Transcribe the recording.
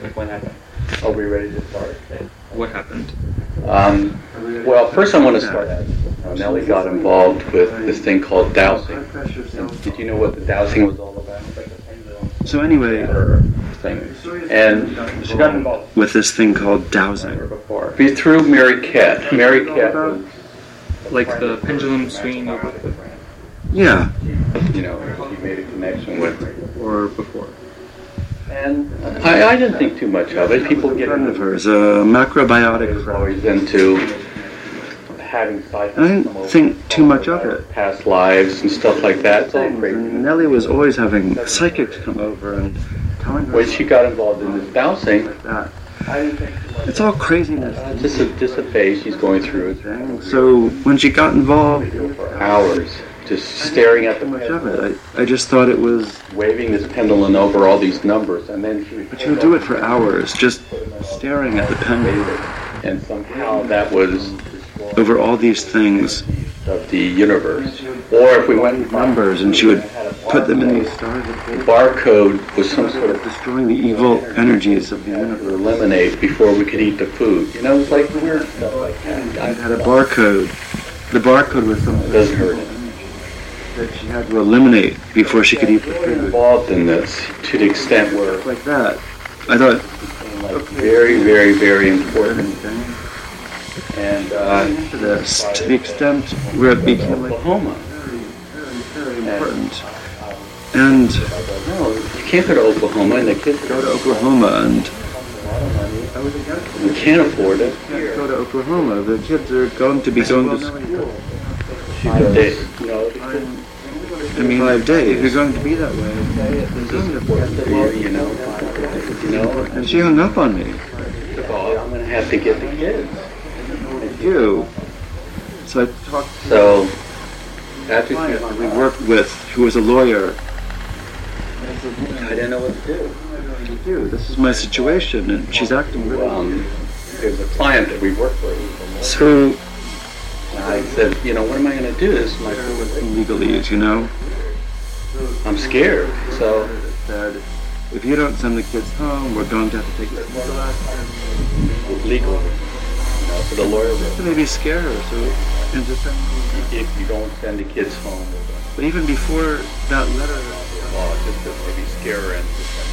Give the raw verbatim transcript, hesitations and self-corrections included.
What happened? Are we ready to start? What happened? Um, well, first I want to start out. Uh, Nellie got involved with this thing called dowsing. And did you know what the dowsing was all about? So anyway, Her thing. And she got involved with this thing called dowsing. before. Be through Mary Cat. Mary Cat was, Like the pendulum swinging over, Yeah. you know, she made a connection with her. or before. And I, I didn't think too much of it. People get Friend into of hers, a macrobiotic was friend. always into having psychics. I didn't come over think and too talk much of about it. Past lives and stuff like that. It's all crazy. And Nellie was always having psychics come over and telling her When she got involved in this dowsing, like that. I didn't think too much. It's all craziness. It's just a, just a phase she's going through. It's So when she got involved, for hours, just staring at the too much of pendulum, it. I, I just thought it was, waving this pendulum over all these numbers, and then she would. but she would do it for hours, just staring at the pendulum And somehow that was over all these things, of the universe. Or if we went numbers, and she would put them in these stars the barcode was some sort of destroying the evil energies of the to universe. eliminate before we could eat the food. You know, it's like weird stuff like that. It had a barcode. The barcode was something It doesn't hurt it. that she had to eliminate before she could eat the food. Involved in this to the extent where Like that. I thought, like very, very, very important. And uh, to this, to the extent where it became like Oklahoma. very important. And No, you can't go to Oklahoma, and the kids go to Oklahoma, and you can't afford it. go to Oklahoma. The kids are going to be going to school They, you know, they couldn't I mean, five days. You're going to be that way. It's going to for you, you know. You know, And she hung up on me. oh, I'm going to have to get the kids. You. So I talked to So, after a client she we worked with, who was a lawyer. I didn't know what to do. What do you do? This is my situation, and she's acting really. Um, there's a client that we work for. So And I said, you know, what am I going to do? This is my first thing. legalese, you know. I'm scared. So, Said, if you don't send the kids home, we're going to have to take them legal. You know, so the lawyer to will, maybe scare her. So, and just, if you don't send the kids home, but even before that letter, well, just to maybe scare her and